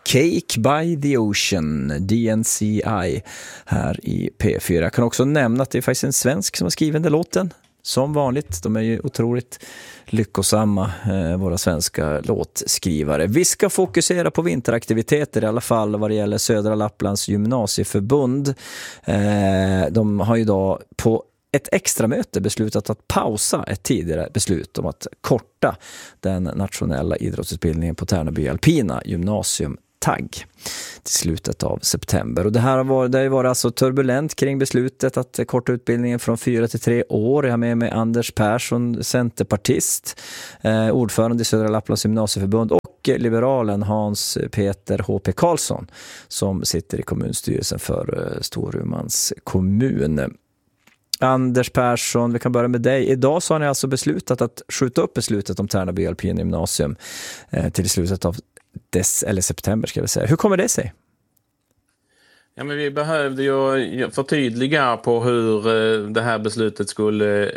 Cake by the Ocean, DNCI här i P4. Jag kan också nämna att det är faktiskt en svensk som har skrivit den låten. Som vanligt, de är ju otroligt lyckosamma, våra svenska låtskrivare. Vi ska fokusera på vinteraktiviteter i alla fall vad det gäller Södra Lapplands gymnasieförbund. De har ju då på ett extra möte beslutat att pausa ett tidigare beslut om att korta den nationella idrottsutbildningen på Tärnaby Alpina gymnasium TAG till slutet av september. Och det har varit alltså turbulent kring beslutet att korta utbildningen från 4 till 3 år. Jag har med mig Anders Persson, centerpartist, ordförande i Södra Lapplands gymnasieförbund, och liberalen Hans Peter H.P. Karlsson som sitter i kommunstyrelsen för Storumans kommun. Anders Persson, vi kan börja med dig. Idag så har ni alltså beslutat att skjuta upp beslutet om Tärnaby Alpina gymnasium till slutet av september ska vi säga. Hur kommer det sig? Ja, men vi behövde ju förtydliga på hur det här beslutet skulle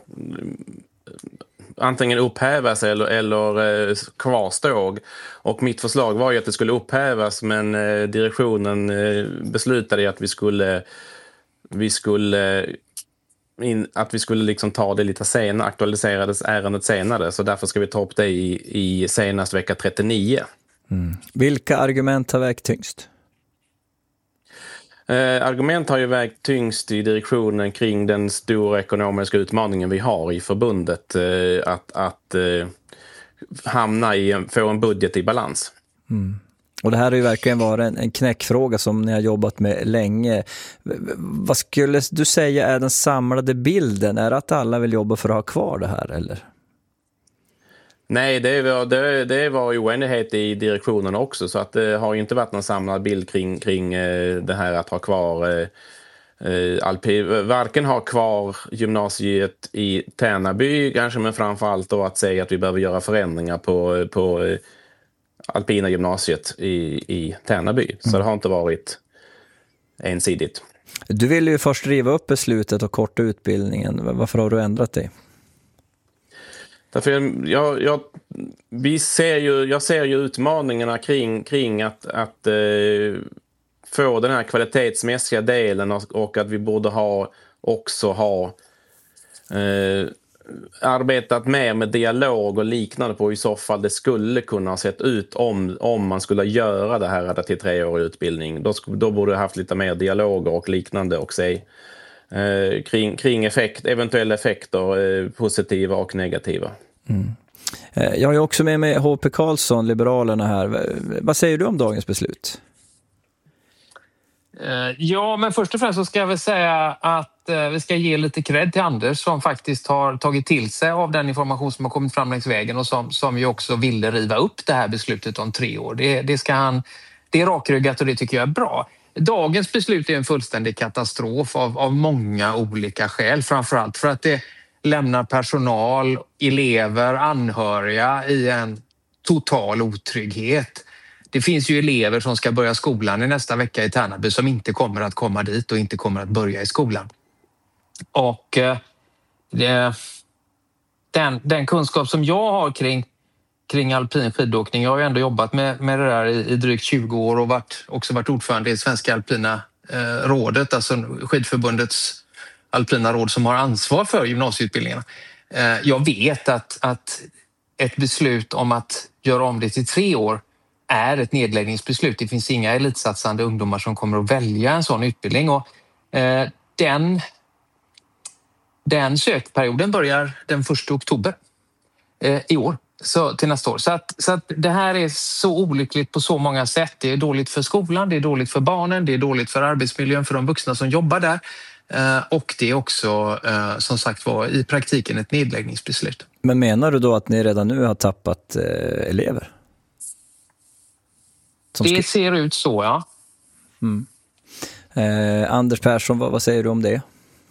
antingen upphävas eller kvarstå. Och mitt förslag var ju att det skulle upphävas, men direktionen beslutade att vi skulle liksom ta det lite senare, aktualiserades ärendet senare, så därför ska vi ta upp det i senast vecka 39. Vilka argument har vägt tyngst? Argument har ju vägt tyngst i direktionen kring den stora ekonomiska utmaningen vi har i förbundet, att få en budget i balans. Och det här har ju verkligen varit en knäckfråga som ni har jobbat med länge. Vad skulle du säga är den samlade bilden? Är det att alla vill jobba för att ha kvar det här, eller? Nej, det var oenighet i direktionen också, så att det har ju inte varit någon samlad bild kring det här att ha kvar varken ha kvar gymnasiet i Tärnaby kanske, men framförallt då att säga att vi behöver göra förändringar på Alpina gymnasiet i Tärnaby. Så det har inte varit ensidigt. Du ville ju först riva upp beslutet och korta utbildningen. Varför har du ändrat dig? Därför jag ser ju utmaningarna kring att få den här kvalitetsmässiga delen, och att vi borde ha arbetat mer med dialog och liknande på i så fall det skulle kunna ha sett ut om man skulle göra det här till 3-årig utbildning. Då borde jag haft lite mer dialoger och liknande och se kring eventuella effekter, positiva och negativa. Jag har ju också med mig H.P. Karlsson, Liberalerna här. Vad säger du om dagens beslut? Ja, men först och främst så ska jag väl säga att vi ska ge lite cred till Anders som faktiskt har tagit till sig av den information som har kommit fram längs vägen och som ju också ville riva upp det här beslutet om 3 år. Det är rakryggat och det tycker jag är bra. Dagens beslut är en fullständig katastrof av många olika skäl, framförallt för att det lämnar personal, elever, anhöriga i en total otrygghet. Det finns ju elever som ska börja skolan i nästa vecka i Tärnaby som inte kommer att komma dit och inte kommer att börja i skolan. Och den kunskap som jag har kring alpin skidåkning, jag har ju ändå jobbat med det där i drygt 20 år och också varit ordförande i Svenska alpina rådet, alltså skidförbundets alpina råd som har ansvar för gymnasieutbildningarna. Jag vet att ett beslut om att göra om det till 3 år är ett nedläggningsbeslut. Det finns inga elitsatsande ungdomar som kommer att välja en sån utbildning, och den sökperioden börjar den 1 oktober i år, så till nästa år. Så att det här är så olyckligt på så många sätt. Det är dåligt för skolan, det är dåligt för barnen, det är dåligt för arbetsmiljön för de vuxna som jobbar där. Och det är också som sagt var i praktiken ett nedläggningsbeslut. Men menar du då att ni redan nu har tappat elever? Det ser ut så, ja. Anders Persson, vad säger du om det?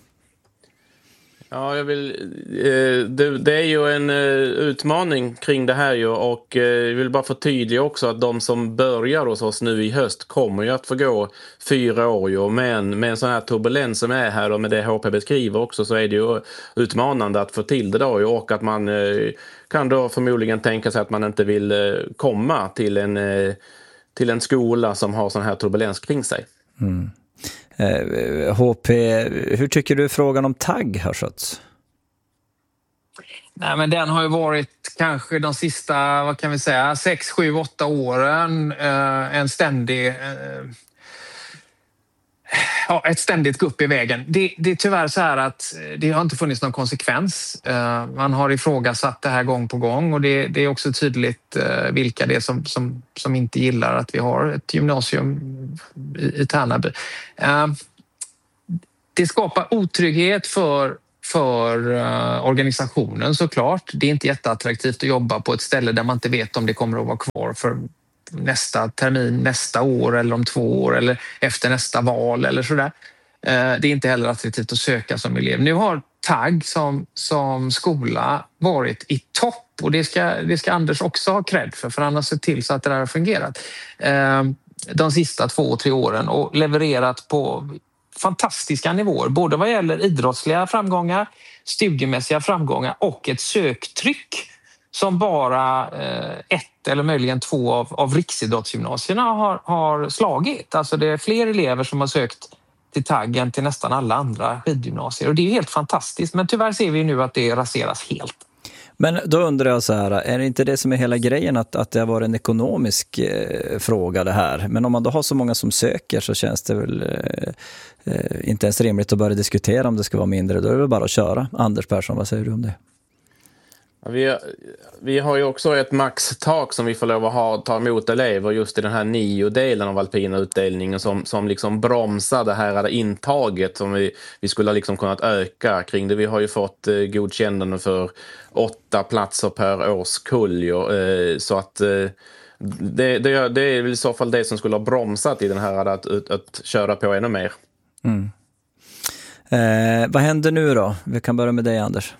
Ja, det är ju en utmaning kring det här ju, och jag vill bara förtydliga också att de som börjar hos oss nu i höst kommer ju att få gå 4 år ju, men med en sån här turbulens som är här och med det HP beskriver också, så är det ju utmanande att få till det då, och att man kan då förmodligen tänka sig att man inte vill komma till till en skola som har sån här turbulens kring sig. HP, hur tycker du frågan om tagg har skötts? Nej, men den har ju varit kanske de sista, vad kan vi säga, 6, 7, 8 åren en ständig... ett ständigt gupp i vägen. Det är tyvärr så här att det har inte funnits någon konsekvens. Man har ifrågasatt det här gång på gång och det är också tydligt vilka det är som inte gillar att vi har ett gymnasium i Tärnaby. Det skapar otrygghet för organisationen såklart. Det är inte jätteattraktivt att jobba på ett ställe där man inte vet om det kommer att vara kvar för nästa termin, nästa år eller om 2 år eller efter nästa val eller sådär. Det är inte heller attraktivt att söka som elev. Nu har TAG som skola varit i topp och det ska Anders också ha cred för han har sett till så att det där har fungerat de sista 2-3 åren och levererat på fantastiska nivåer, både vad gäller idrottsliga framgångar, studiemässiga framgångar och ett söktryck som bara 1 eller möjligen 2 av riksidrottsgymnasierna har slagit. Alltså det är fler elever som har sökt till taggen till nästan alla andra skidgymnasier och det är helt fantastiskt, men tyvärr ser vi nu att det raseras helt. Men då undrar jag så här, är det inte det som är hela grejen att det har varit en ekonomisk fråga det här? Men om man då har så många som söker så känns det väl inte ens rimligt att börja diskutera om det ska vara mindre. Då är det väl bara att köra. Anders Persson, vad säger du om det? Vi har ju också ett maxtak som vi får lov att ta emot elever just i den här NIO-delen av alpina utdelningen som liksom bromsar det här intaget som vi skulle ha liksom kunnat öka kring det. Vi har ju fått godkännande för 8 platser per årskull så att det är väl i så fall det som skulle ha bromsat i den här att köra på ännu mer. Vad händer nu då? Vi kan börja med dig, Anders.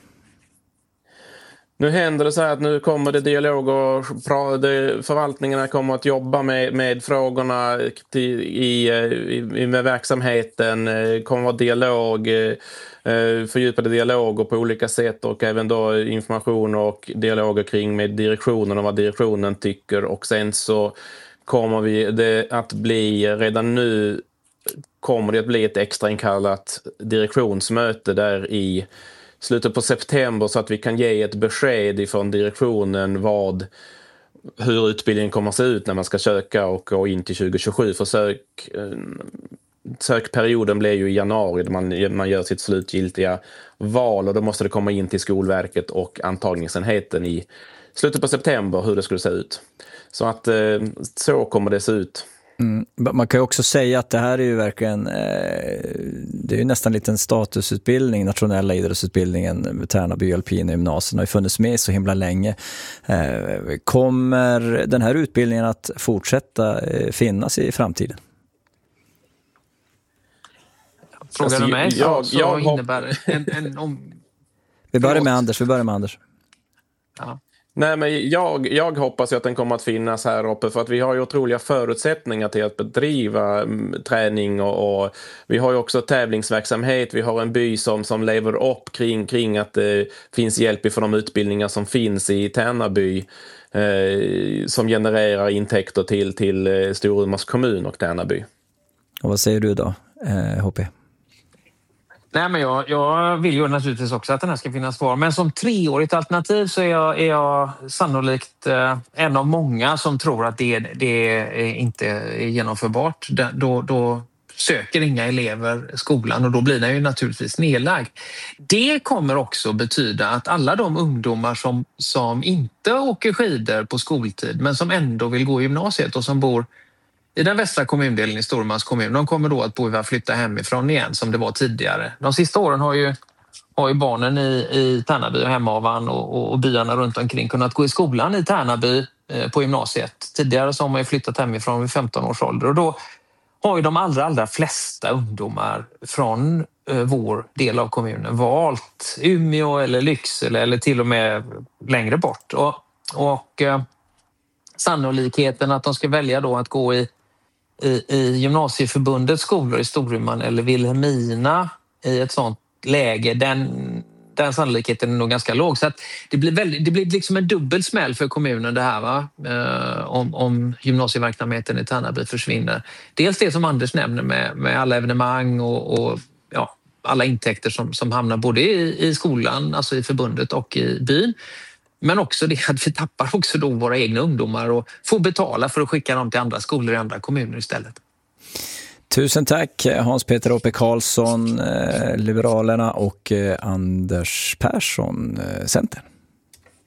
Nu händer det så här att nu kommer det dialog och förvaltningarna kommer att jobba med frågorna med verksamheten, kommer att vara dialog, fördjupade dialoger på olika sätt och även då information och dialoger kring med direktionen och vad direktionen tycker och sen så kommer det att bli, redan nu kommer det att bli ett extrainkallat direktionsmöte där i slutet på september så att vi kan ge ett besked ifrån direktionen hur utbildningen kommer att se ut när man ska söka och gå in till 2027. För sökperioden blir ju i januari där man gör sitt slutgiltiga val och då måste det komma in till Skolverket och antagningsenheten i slutet på september hur det skulle se ut. Så att så kommer det se ut. Man kan ju också säga att det här är ju verkligen det är ju nästan lite en statusutbildning, nationella idrottsutbildningen med Tärnaby alpina gymnasien har ju funnits med så himla länge. Kommer den här utbildningen att fortsätta finnas i framtiden? Frågar du mig så innebär en Vi börjar med Anders. Ja. Nej, men jag hoppas ju att den kommer att finnas här uppe för att vi har ju otroliga förutsättningar till att bedriva träning och vi har ju också tävlingsverksamhet. Vi har en by som lever upp kring att det finns hjälp ifrån de utbildningar som finns i Tärnaby som genererar intäkter till Storumans kommun och Tärnaby. Och vad säger du då, HP? Nej, men jag vill ju naturligtvis också att den här ska finnas kvar. Men som 3-årigt alternativ så är jag sannolikt en av många som tror att det inte är genomförbart. Då söker inga elever skolan och då blir den ju naturligtvis nedlagd. Det kommer också betyda att alla de ungdomar som inte åker skidor på skoltid men som ändå vill gå i gymnasiet och som bor i den västra kommundelen i Storumans kommun, de kommer då att behöva flytta hemifrån igen som det var tidigare. De sista åren har ju barnen i Tärnaby och Hemavan och byarna runt omkring kunnat gå i skolan i Tärnaby på gymnasiet. Tidigare så har man ju flyttat hemifrån vid 15 års ålder och då har ju de allra flesta ungdomar från vår del av kommunen valt Umeå eller Lycksele eller till och med längre bort. Och sannolikheten att de ska välja då att gå i gymnasieförbundets skolor i Storuman eller Vilhelmina i ett sånt läge, den sannolikheten är nog ganska låg. Så att det blir liksom en dubbel smäll för kommunen det här, va? Om gymnasieverksamheten i Tärnaby försvinner. Dels det som Anders nämner med alla evenemang och alla intäkter som hamnar både i skolan, alltså i förbundet, och i byn. Men också det att vi tappar också då våra egna ungdomar och får betala för att skicka dem till andra skolor i andra kommuner istället. Tusen tack Hans-Peter Åpe Karlsson, Liberalerna, och Anders Persson, Centern.